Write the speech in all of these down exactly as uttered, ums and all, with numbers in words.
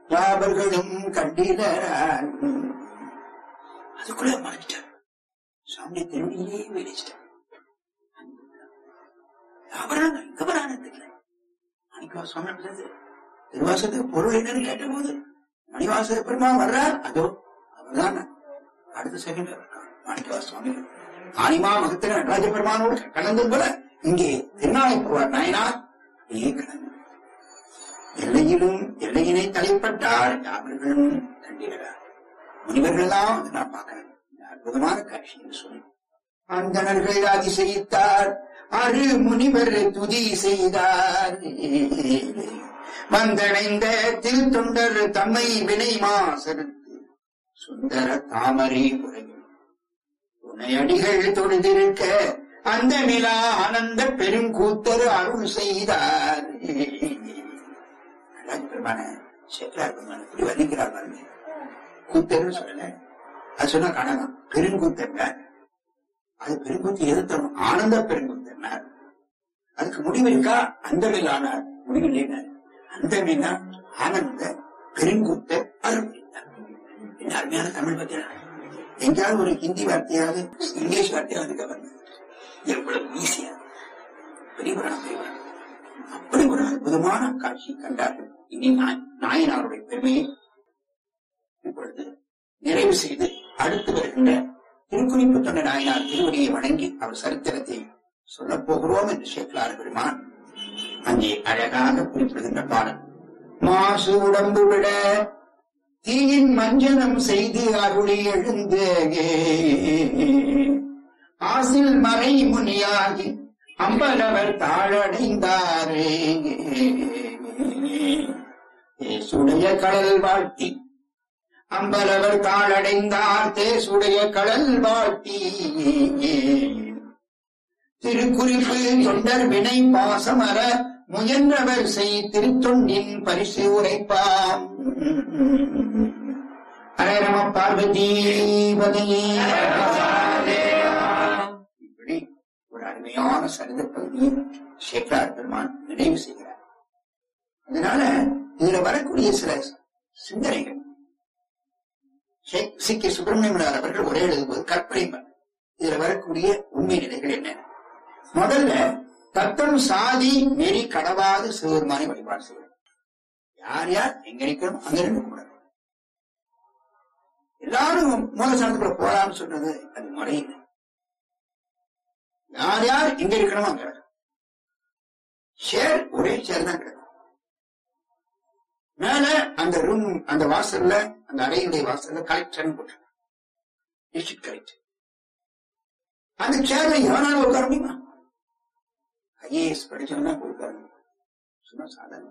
யாவர்களும் கண்டில அதுக்குள்ள மறைச்சிட்டார். சாமி திருவடியிலேயே வெளிச்சிட்டார். யாவராங்க இங்க வரானதுல மணிக்கா சுவாமி திருவாசத்துக்கு பொருள் என்னன்னு கேட்ட போது மணிவாச பெருமா வர்றார். அதோ அவர்தான் அடுத்த செகண்ட் மாணிக்கவா சுவாமி ஆனிமா மகத்திர நடராஜ பெருமானோடு கலந்தது போல இங்கே திருநாளைக்குவார் நாயனார் அப்படியே கலந்து எல்லையிலும் எல்லையினை தலைப்பட்டால் யாவர்களும் கண்டிடுறார். முனிவர்கள் தான் வந்து நான் பார்க்கிறேன். அற்புதமான காட்சி என்று சொல்லி அந்தணர்கள் அதிசயித்தார். அரு முனிவர் துதி செய்தார். வந்தடைந்த திருத்தொண்டர் தம்மை வினை மாசறுத்து சுந்தர தாமரை உரையும் துணையடிகள் தொழுதிருக்க அந்த நிலா ஆனந்த பெருங்கூத்தர் அருள் செய்தார். பெருமான சேக்கரார் பெருமான இப்படி வர்ணிக்கிறார் பாருங்க. கூத்தர்னு சொல்லல, அது சொன்னா காணலாம். பெருங்கூத்தர் அது பெருங்கூத்து எதிர்த்தரும் ஆனந்த பெருங்கூத்தர். அதுக்கு முடிவு இருக்கா? அந்த மேலானார் முடிவில்லைனார். அந்த மேலா ஆனந்த பெருங்கூத்த அருள். என்ன அருமையான தமிழ் பத்தியா! எங்கேயாவது ஒரு ஹிந்தி வார்த்தையாவது இங்கிலீஷ் வார்த்தையாவது கவர்ந்து எவ்வளவு ஈஸியா பெரிய புராணம் பெரிய புராணம் அப்படி ஒரு அற்புதமான காட்சி கண்டார்கள். இனி நாயனாருடைய பெருமையை இப்பொழுது நிறைவு செய்து அடுத்து வருகின்ற திருக்குறிப்பு தொண்ட நாயனார் திருவடியை வணங்கி அவர் சரித்திரத்தை சொல்லப் போகிறோம் என்று சேக்கலார் பெருமான் அங்கே அழகாக குறிப்பிடுகின்ற பாடல். மாசு உடம்பு விட தீயின் மஞ்சனம் செய்து அருளி எழுந்து ஆசில் மறை முனியாகி அம்பலவர் தாழடைந்தாரே. சுடைய கடல் வாழ்த்தி அம்பலவர் தாழடைந்தார் தேசுடைய கடல் வாழ்த்தி. திருக்குறிப்பு தொண்டர் வினை பாசமர முயன்றவர் செய் திருத்தொண்டின் பரிசு உரைப்பாம். ஹரேரம பார்வதீபதியே. இப்படி ஒரு அருமையான சரித பகுதியை சேக்கரார் பெருமான் நினைவு செய்கிறார். அதனால இதுல வரக்கூடிய சில சிந்தனைகள் சி கே சுப்பிரமணியன் அவர்கள் ஒரே எழுதும்போது கற்பனை இதுல வரக்கூடிய உண்மை நிலைகள் என்ன? முதல்ல தத்தம் சாதி நெறி கடவாது சிவபெருமானை வழிபாடு செய்யணும். யார் யார் எங்க நிற்கிறோம் அங்க இருக்க கூடாது. எல்லாரும் மூலஸ்தானத்துக்குள்ள போலான்னு சொன்னது அது முறையில்லை. யார் யார் எங்க இருக்கணுமோ அங்க ஷேர் ஒரே சேர் தான் கிடக்கும். மேல அந்த ரூம் அந்த வாசல்ல அந்த அறையுடைய வாசல்ல கலெக்டர் போட்டாங்க. டிஸ்ட்ரிக்ட் கலெக்டர் அந்த சேர்ல எவனாலும் உட்கார முடியுமா? ஐஏஎஸ் படிச்சவனா உட்கார சும்மா சாதாரண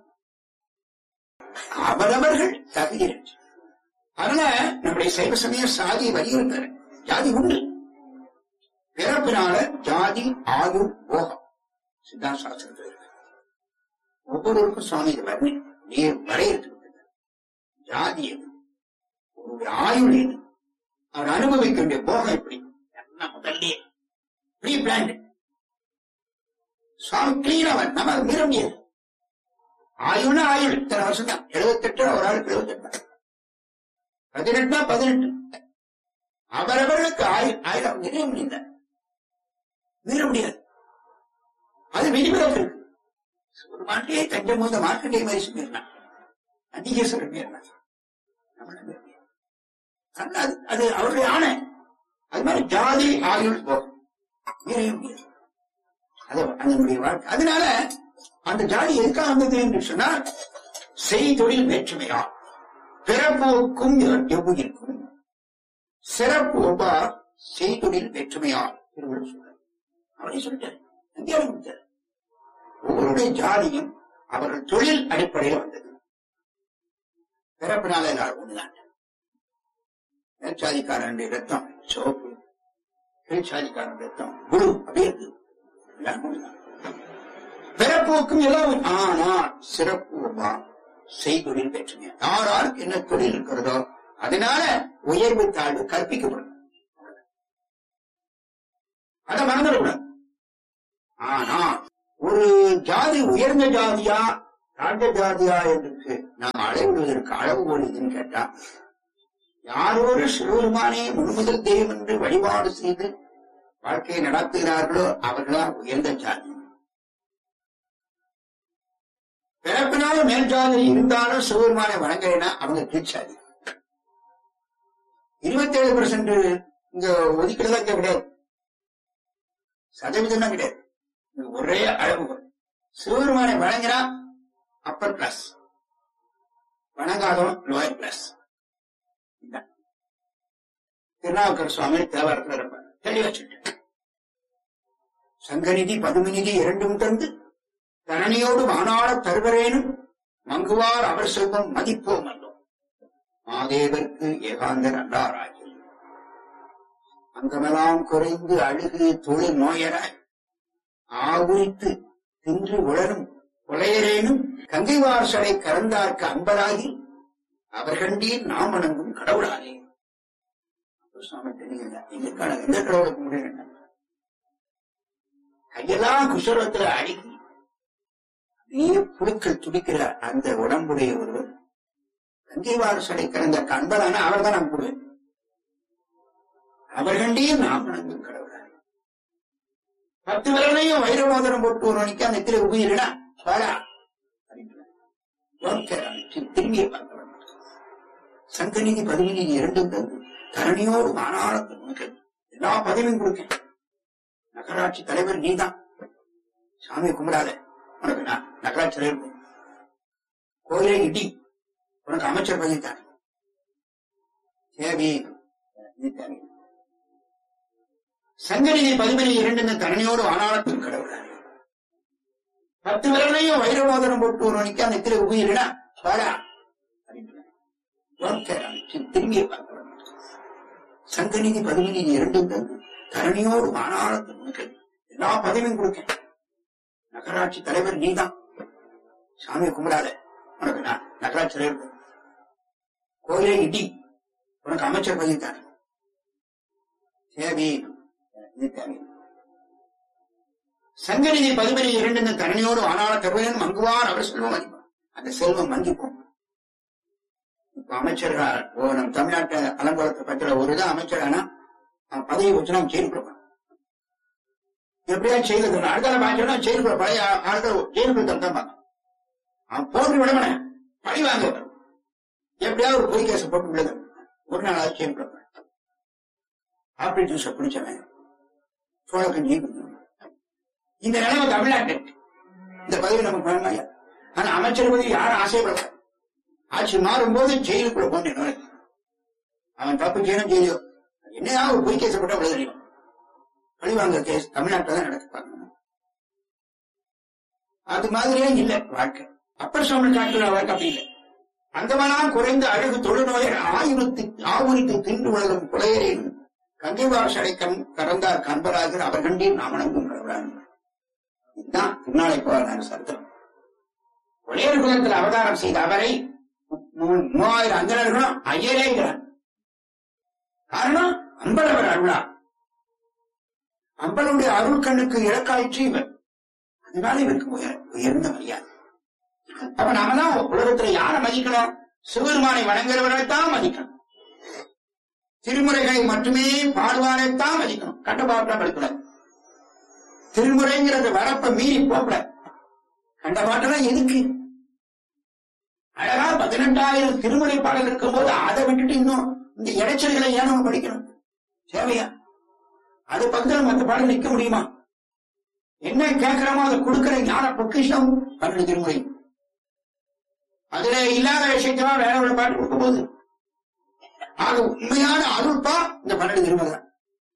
அவரவர்கள் தகுதி. அதனால நம்முடைய சைவ சமய சாதி வலியுறுத்த ஜாதி உண்டு. பிறப்பினால ஜாதி ஆயுள் போகம் சித்தாந்த சாஸ்திரத்தில் இருக்கு. ஒவ்வொருவருக்கும் சுவாமி இது வரை வரையறுத்து ஜாதி எது, ஒரு ஆயுள் எது, அவர் அனுபவிக்க வேண்டிய போகம் எப்படி முதல்ல ப்ரீ பிளான் சுவாமி கிளீனா நம்ம அதை மீற முடியாது. ஆயுள்னா ஆயுள் இத்தனை வருஷம் தான். எழுபத்தி எட்டு ஒரு ஆளுக்கு எழுபத்தி எட்டு பதினெட்டுனா பதினெட்டு அவரவர்களுக்கு ஆயுள் ஆயுள் நிறைய முடியல மீற முடியாது. அது விதிவிலக்கு இருக்கு. ஒரு மாட்டையே தஞ்சம் போது மார்க்கண்டே மாதிரி சொல்லியிருந்தான். அன்னிகேஸ்வரர் மீறினார். அது அவருடைய ஆணை. அது மாதிரி ஜாதி ஆயுள் போகும் மீறவே முடியாது. அது அதனுடைய வாழ்க்கை. அதனால அந்த ஜாதி எதுக்காக வந்தது என்று சொன்னால் செய்தொழில் வேற்றுமையா பிறப்போக்கும் எவ்வுயிருக்கும் சிறப்பு ஒவ்வா செய்தொழில் வேற்றுமையா திருவள்ளுவர் சொல்றார். அவரே சொல்லிட்டார். இந்தியாவில் கொடுத்தார். ஒவ்வொருடைய ஜாதியும் அவர்கள் தொழில் அடிப்படையில் வந்தது. பிறப்பினால எல்லாரும் ஒண்ணுதான். மேற்சாதிக்காரன் ரத்தம் சிவப்பு, கீழ்ச்சாதிக்காரன் ரத்தம் குழு அப்படியே இருக்கு. பிறப்போக்கும் எல்லாம். ஆனால் சிறப்பு செய்தொழில் வேற்றுமையா யார் யாருக்கு என்ன தொழில் இருக்கிறதோ அதனால உயர்வு தாழ்வு கற்பிக்கப்படும். அதை மறந்துடக்கூடாது. ஆனா ஒரு ஜாதி உயர்ந்த ஜாதியா தாழ்ந்த ஜாதியா என்று நாம் அளவிடுவதற்கு அளவுகோல் இதுன்னு கேட்டா, யாரோரு சிவபெருமானே முழுமுதல் தெய்வம் என்று வழிபாடு செய்து வாழ்க்கையை நடத்துகிறார்களோ அவர்களால் உயர்ந்த ஜாதி. பிறப்பினால் மேல் ஜாதி இருந்தாலும் சிவபெருமானை வணங்குறேன்னா அவங்க கீழ்ச்சாதி. இருபத்தி ஏழு பெர்சென்ட் இங்க ஒதுக்கீடுதான் இங்க கிடையாது, சதவீதம் தான் கிடையாது. ஒரே அளவுகோல், சிவபெருமானை வணங்கினா அப்பர் கிளாஸ், வணங்காதவன் லோயர் கிளாஸ். திருநாவுக்கர் சுவாமி தேவாரத்தில் ரொம்ப தெளிவா சொல்லிட்டு, சங்கநிதி பதுமநிதி இரண்டும் தந்து தரணியோடு வானாள தருவரேனும் மங்குவார் அவர் செல்வம் மதிப்போம் அல்லோம் மாதேவர்க்கு ஏகாந்தர் அல்லாராகி அங்கமெல்லாம் குறைந்து அழுகு தொழில் நோயராய் ஆவுரித்து தின்று உளரும் கொலையரேனும் கங்கைவார் சடை கறந்தார்க்கு அன்பராகி அவர்கண்டீர் நாம் வணங்கும் கடவுளானே. சுவாமி தெரியல, எங்களுக்கான எந்த கடவுளுக்கு முடியும்? கையெல்லாம் குஷலத்துல அழுகி நீ புழுக்கள் துடிக்கிற அந்த உடம்புடைய ஒருவர் கங்கைவார் சடை கறந்த அன்பரான அவர் தான் நாம் கூடுவேன். அவர்கண்டீர் நாம் வணங்கும் கடவுளானே. பத்து விரலையும் வைர மோதிரம் போட்டு ஒரு மணிக்கு அந்த இடத்துல உயிரினா பாரா திரும்பிய பார்க்க சங்கநிதி பதவிநிதி இரண்டும் தந்து தரணியோடு மாநாளத்து எல்லா பதவியும் கொடுக்கேன். நகராட்சி தலைவர் நீதான், சாமியை கும்பிடாத உனக்கு நான் நகராட்சி தலைவர். கோயிலை இடி உனக்கு அமைச்சர் பதவி தான் தேவை. சங்கநிதி பதிமணி இரண்டு தரணியோடு ஆனாளத்தின் கடவுளார். பத்து விரலையும் வைர மோதிரம் போட்டு ஒரு மணிக்கு அந்த இடத்துல உயிரினா பாரா திரும்பிய பார்க்க சங்கநிதி பதவிநிதி இரண்டும் தந்து தரணியோடு மாநாளத்து எல்லா பதவியும் கொடுக்கேன். நகராட்சி தலைவர் நீதான், சாமியை கும்பிடாத உனக்கு நான் நகராட்சி தலைவர். கோயிலை இடி உனக்கு அமைச்சர் பதவி தான் தேவை. சங்கநிதி பதிமணி இரண்டு தரணியோடு ஆனால தருவேன் மங்குவார் அவர் செல்வம் மதிப்பார். அந்த செல்வம் மதிப்போம். இப்ப அமைச்சர்கள் நம் தமிழ்நாட்டு அலங்கோலத்தை பற்றில ஒரு இதான் அமைச்சரானா பதவி வச்சு நம்ம ஜெயிலுக்கு கொடுப்பான். எப்படியா ஜெயிலுக்கு அடுத்த பாய்ச்சா ஜெயிலுக்குள்ள பழைய ஆட்கள் ஜெயிலுக்கு தான் பார்ப்பான். அவன் போட்டு விடமன பழி வாங்க எப்படியாவது ஒரு பொய் கேச போட்டு விடுது ஒரு நாளாவது ஜெயிலுக்கு கொடுப்பான். ஆப்பிள் ஜூஸை குடிச்சவன் சோழக்கஞ்சி இந்த நிலைமை தமிழ்நாட்டு இந்த பதவி நமக்கு வேணுமா? ஆனா அமைச்சர் பதவி யாரும் ஆசைப்பட ஆட்சி மாறும் போது ஜெயிலுக்குள்ள போன அவன் தப்பு செய்யணும் ஜெயிலோ என்னையா ஒரு பொய் கேசப்பட்ட அவ்வளவு தெரியும். பழிவாங்க கேஸ் தமிழ்நாட்டில் தான் நடக்க. அது மாதிரியே இல்ல வாழ்க்கை. அப்பர் சுவாமி காட்டுற வாழ்க்கை அப்படி இல்லை. அந்தவனாம் குறைந்த அழகு தொழுநோயர் ஆயுரத்து ஆவுரித்து தின்று உலகம் புலையரையும் கங்கைவார் சடை கண் கறந்தார் கண்பராக அவர் கண்டீர் நாமணங்கும் இதுதான் திருநாளை போவார் சர்த்தம். ஒளியர் குலத்தில் அவதாரம் செய்த அவரை மூவாயிரம் அந்தனர்களும் ஐயரேங்கிறார். காரணம் அம்பலவர் அருளா. அம்பலுடைய அருள் கண்ணுக்கு இலக்காயிற்று இவர். அதனால இவருக்கு உயர்ந்த மரியாதை. அப்ப நாம தான் உலகத்துல யாரை மதிக்கணும்? சிவபெருமானை வணங்குறவரைத்தான் மதிக்கணும். திருமுறைகளை மட்டுமே பாடுவாரைத்தான் மதிக்கணும். கண்ட பாட்டா படிக்கூடாது. திருமுறைங்கிறது வரப்ப மீறி போகக்கூடாது. கண்ட பாட்டெல்லாம் எதுக்கு? அழகா பதினெட்டாயிரம் திருமுறை பாடல் இருக்கும் போது அதை விட்டுட்டு இன்னும் இந்த இடைச்சல்களை ஏன் நம்ம படிக்கணும்? தேவையா? அது பக்கத்துல மற்ற பாடல் நிற்க முடியுமா? என்ன கேட்கிறோமோ அதை கொடுக்கிற ஞான பொக்கிஷம் பன்னெண்டு திருமுறை. அதுல இல்லாத விஷயத்தான் வேற ஒரு பாட்டு கொடுக்கும் போது ஆக உண்மையான அருள்பா இந்த பன்னெண்டு திருமுறை தான்.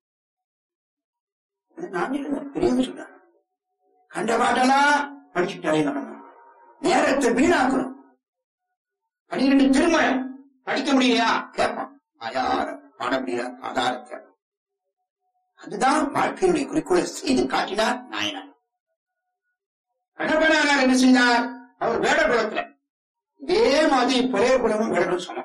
நான் பெரியவங்க சொல்றேன், கண்ட பாட்டெல்லாம் படிச்சுட்டாலே நம்ம நேரத்தை வீணாக்கணும். பன்னிரண்டு திருமுறை படிக்க முடியலையா கேட்பான், ஆயார பாட முடியல ஆதாரத்தை. அதுதான் வாழ்க்கையுடைய குறிக்கோளை செய்து காட்டினார் நாயனார். கடப்பனார் என்ன செய்தார்? அவர் வேட குலத்துல இதே மாதிரி புலைய குலமும் வேடரும் சொன்னார்.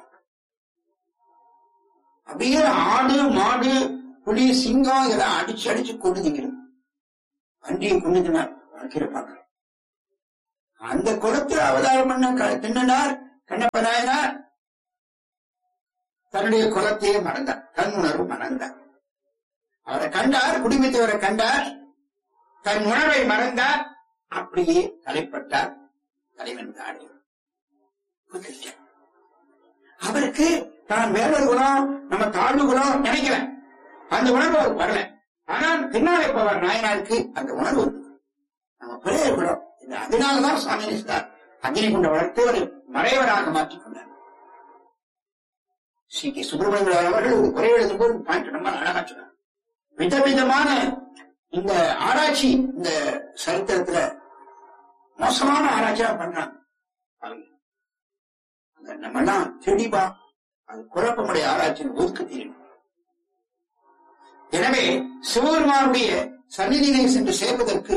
அப்படியே ஆடு மாடு புலி சிங்கம் இதெல்லாம் அடிச்சு அடிச்சு கொண்டு திங்கிறது. வண்டியை கொண்டு தின்னார் வாழ்க்கையில பார்க்க. அந்த குலத்துல அவதாரம் பண்ண தின்னார் கண்ணப்ப நாயனார் தன்னுடைய குலத்தையே மறந்தார், தன் உணர்வு மறந்தார். அவரை கண்டார், குடிமைத்தவரை கண்டார், தன் உணர்வை மறந்தார், அப்படியே தலைப்பட்டார். தலைவன் தாடி அவருக்கு தான் வேறொரு குணம், நம்ம தாழ்வு குணம் நினைக்கல, அந்த உணர்வு அவர் வரல. ஆனால் பின்னாலே போவார் நாயனாருக்கு அந்த உணர்வு நம்ம பிள்ளைய குணம். அதனாலதான் சுவாமி அக்னி கொண்ட வளர்த்து ஒரு மறைவராக மாற்றிக் கொண்டார். ஸ்ரீ கே சுப்பிரமணியன் அவர்கள் ஒரு குறை எழுதும் போது பாயிண்ட் ரொம்ப அழகா சொன்னார். விதவிதமான இந்த ஆராய்ச்சி இந்த சரித்திரத்துல மோசமான ஆராய்ச்சியா பண்றாங்க. நம்ம எல்லாம் தெளிவா அது குழப்பமுடைய ஆராய்ச்சியின் ஒதுக்க தீரும். எனவே சிவபெருமானுடைய சந்நிதியிலே சென்று சேர்வதற்கு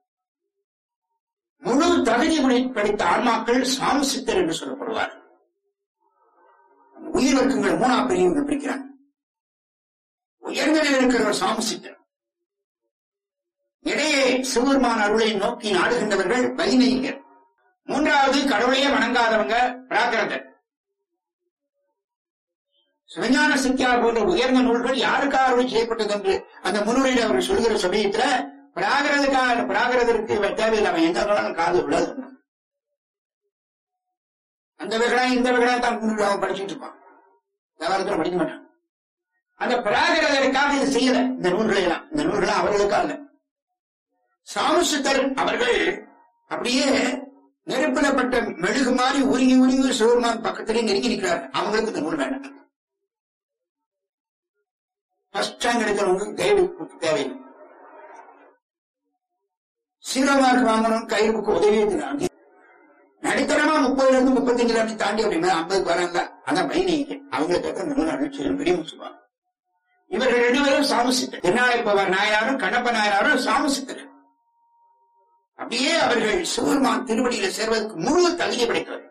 முழு தகுதி படித்த ஆன்மாக்கள் சாமசித்தர் என்று சொல்லப்படுவார். உயிர் வர்க்கங்கள் மூணா பிரிவுகள் பிரிக்கிறாங்க. உயர்ந்த நிலையில் இருக்கிறவர் சாமசித்தர், இடையே சிவபெருமான் அருளை நோக்கி நாடுகின்றவர்கள் வைநீகர், மூன்றாவது கடவுளையே வணங்காதவங்க பிராகிருதர். சிவஞான சித்தியா போன்ற உயர்ந்த நூல்கள் யாருக்காக அருள் செய்யப்பட்டது என்று அந்த முன்னுரையில் அவர்கள் சொல்கிற சமயத்துல பிராகிருதற்காக பிராகிருதற்கு தேவையில்லை, அவன் எந்த காலம் காது விடாது. அந்த வகையா இந்த வகையா தான் அவன் படிச்சுட்டு இருப்பான், விவகாரத்துல படிக்க மாட்டான். அந்த பிராகிருதற்காக இது செய்யல இந்த நூல்களை எல்லாம், இந்த நூல்கள் அவர்களுக்காக. சாமசித்தர் அவர்கள் அப்படியே நெருப்பிடப்பட்ட மெழுகு மாதிரி உருகி உருகி சிவபெருமான் பக்கத்திலே நெருங்கி நிற்கிறார். அவங்களுக்கு இந்த நூல் வேண்டாம். ஃபர்ஸ்ட் ரேங்க் எடுக்கிறவங்களுக்கு தேவை தேவையில்லை. சீரோ மார்க் வாங்கணும், கைவுக்கு உதவியே தெரியாது. நடுத்தரமா முப்பதுல இருந்து முப்பத்தஞ்சுல இருந்து தாண்டி அப்படின்னா ஐம்பதுக்கு வராங்க. அதான் பையனிக்கு அவங்களுக்கு நூல் அனுப்பிச்சு பெரிய சொல்லுவாங்க. இவர்கள் ரெண்டு பேரும் சாமசித்தர். திருநாளைப்பவர் நாயனாரும் கண்ணப்ப நாயனாரும் சாமசித்தர். அப்படியே அவர்கள் சிவபெருமான் திருவடியில சேர்வதற்கு முழு தகுதி படைத்தவர்.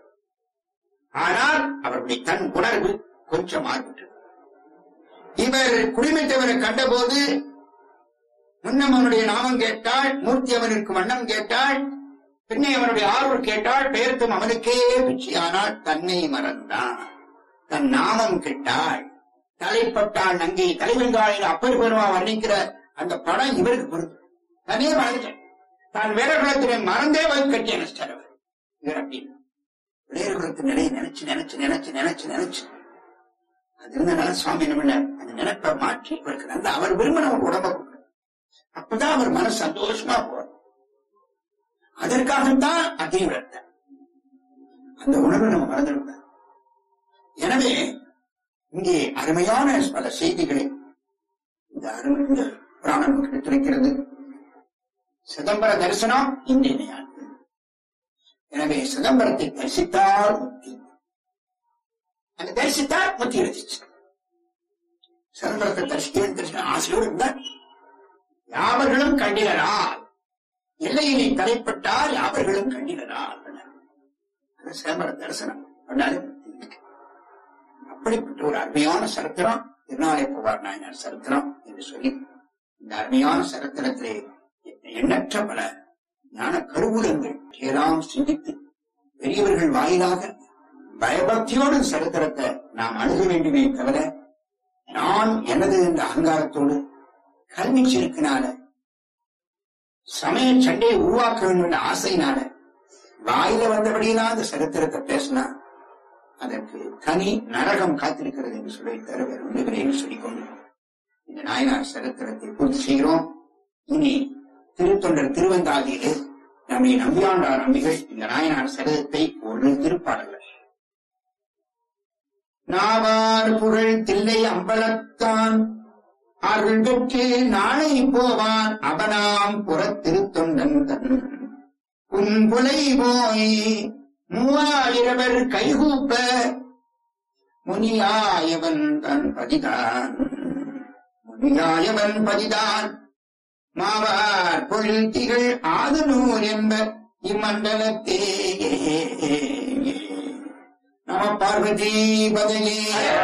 ஆனால் அவருடைய தன் உணர்வு கொஞ்சம் மாறுபட்டது. இவர் குடிமைத்தவரை கண்டபோது முன்னம் அவனுடைய நாமம் கேட்டாள், மூர்த்தி அவனுக்கு வண்ணம் கேட்டாள், பின்னே அவனுடைய ஆர்வம் கேட்டாள், பெயர்த்தும் அவனுக்கே பிச்சையானால் தன்னை மறந்தான். தன் நாமம் கேட்டாள், தலைப்பட்டாள் நங்கை. தலைவெங்காலில் அப்பர் பெருமா வர்ணிக்கிற அந்த படம் இவருக்கு பொருள். தனே மறந்துட்டேன், தான் வேற குலத்தினை மறந்தே வந்து கட்டி அணைச்சிட்டார் அவர். இவர் அப்படின்னு வேறு குலத்து நிலையை நினைச்சு நினைச்சு நினைச்சு நினைச்சு நினைச்சு அது இருந்தனால சுவாமி என்ன அந்த நினைப்பை மாற்றி இவருக்கு நல்ல அவர் விரும்பின ஒரு உடம்ப கொடுக்க, அப்பதான் அவர் மன சந்தோஷமா போவார். அதற்காகத்தான் அக்னி வளர்த்தார். அந்த உணர்வை நம்ம மறந்துவிட்டார். எனவே இங்கே அருமையான பல செய்திகளை இந்த அருமை புராணம் கிடைத்திருக்கிறது. சிதம்பர தரிசனம் இன்றைய. எனவே சிதம்பரத்தை தரிசித்தால் முக்தி, அந்த தரிசித்தால் முக்தி கிடைச்சிச்சு. சிதம்பரத்தை தரிசிக்க தரிசன ஆசையோடு இருந்தார். யாவர்களும் கண்டிலரால் எல்லையினை தலைப்பட்டால் யாவர்களும் கண்டிலரால் சிதம்பர தரிசனம் பண்ணாலே அப்படிப்பட்ட ஒரு அருமையான சரித்திரம் திருநாளைப்பவர் நாயனார் சரித்திரம் என்று சொல்லி இந்த அருமையான சரித்திரத்திலே எண்ணற்ற பல ஞான கருவூலங்கள் ஏறாம் சிந்தித்து பெரியவர்கள் வாயிலாக பயபக்தியோடு சரித்திரத்தை நாம் அணுக வேண்டுமே தவிர நான் எனது என்ற அகங்காரத்தோடு கல்வி செருக்கினால சமய சண்டையை உருவாக்க வேண்டும் என்ற ஆசையினால வாயில வந்தபடியெல்லாம் அந்த சரித்திரத்தை பேசினா அதற்கு தனி நரகம் காத்திருக்கிறது என்று சொல்லி தர வேறு ஒன்றுகிறேன் சொல்லிக்கொண்டு இந்த நாயனார் சரித்திரத்தை பூர்த்தி செய்கிறோம். இனி திருத்தொண்டர் திருவந்தாதியிலே நம்மை நம்பியாண்டார் நம்பிகள் இந்த நாயனார் சரிதத்தை ஒரு திருப்பாடல்கள் நாவார் புகழ் தில்லை அம்பலத்தான் அருள் பெற்று நாளை போவான் அவனாம் புறத் திருத்தொண்டன் தன் புன்புலை போய் மூவாயிரவர் கைகூப்ப முனியாயவன் தன் பதிதான் முனியாயவன் பதிதான் மாவார் பொழில் திகழ் ஆதனூர் என்ப இம்மண்டலத்தே. நம பார்வதி பதையே.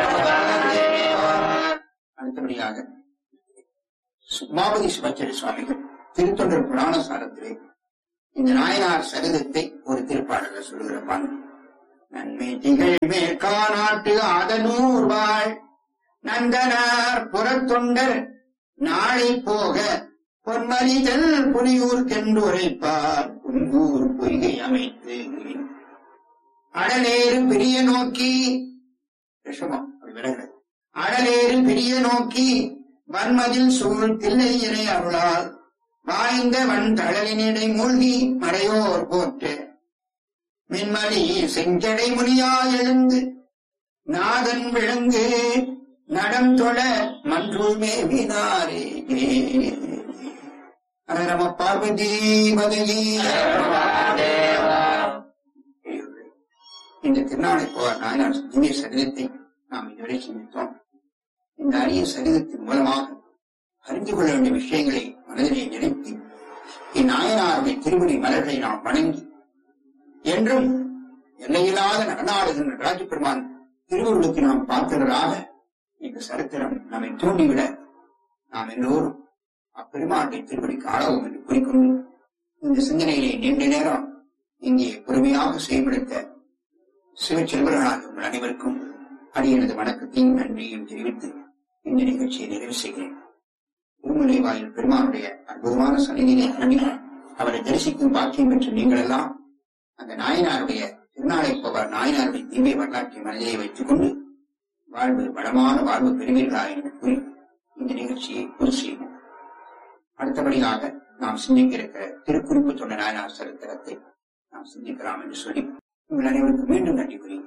அடுத்தபடியாக சுமாபதி சிவாச்சாரிய சுவாமிகள் திருத்தொண்டர் புராண சாரத்திலே இந்த நாயனார் சரிதத்தை ஒரு திருப்பாடல சொல்லுகிற பாங்க நன்மை திகழ் மேற்காநாட்டு ஆதனூர் வாழ் நந்தனார் புறத்தொண்டர் நாளை போக பொன்மலிதல் புலியூர் கென்றுரைப்பார் புன்கூர் பொய்கை அமைத்து அடலேறு பிரிய நோக்கி விஷமம் அப்படி விலகிறது. அடலேறு பிரிய நோக்கி வன்மதில் சூழ் தில்லை இறை அருளால் வாய்ந்த வன் தழலினிடை மூழ்கி மறையோர் போற்று மின்மணி செஞ்சடை முனியா எழுந்து நாதன் விளங்கு நடம் தொழ மன்றுள் மேவினாரே. நம பார்வதி பதவி. இந்த திருநாளை போவார் நாயனார் திவ்ய சரிதத்தை நாம் இதுவரை சிந்தித்தோம். இந்த அரிய சரிதத்தின் மூலமாக அறிந்து கொள்ள வேண்டிய விஷயங்களை மனதிலே நினைத்து இந்நாயனாருடைய திருவடி மலர்களை நாம் வணங்கி என்றும் எல்லையில்லாத நடனாடுகின்ற ராஜபெருமான் திருவருளுக்கு நாம் பார்த்தவராக இந்த சரித்திரம் நம்மை தூண்டிவிட நாம் எல்லோரும் அப்பெருமானுடைய திருவடிக்கு ஆளவும் என்று கூறிக்கொண்டு இந்த சிந்தனையிலே நீண்ட நேரம் இங்கே பொறுமையாக செயல்படுத்த சிவச்செல்வர்களாக உங்கள் அனைவருக்கும் அடியனது வணக்கத்தையும் நன்றியையும் தெரிவித்து இந்த நிகழ்ச்சியை நிறைவு செய்கிறேன். திருமலை வாயில் பெருமானுடைய அற்புதமான சன்னிதியை அணி அவரை தரிசிக்கும் பாக்கியம் பெற்று நீங்கள் எல்லாம் அந்த நாயனாருடைய திருநாளை போவார் நாயனாருடைய தீமை வரலாற்றை மனதிலே வைத்துக் கொண்டு வாழ்வு வளமான வாழ்வு பெறுவீர்களா என்று கூறி இந்த நிகழ்ச்சியை பூர்த்தி செய்வோம். அடுத்தபடியாக நாம் சிந்திக்க இருக்கிற திருக்குறிப்பு தொண்ட நாயனார் சரித்திரத்தை நாம் சிந்திக்கலாம் என்று சொல்லி உங்கள் அனைவருக்கும் மீண்டும் நன்றி கூறி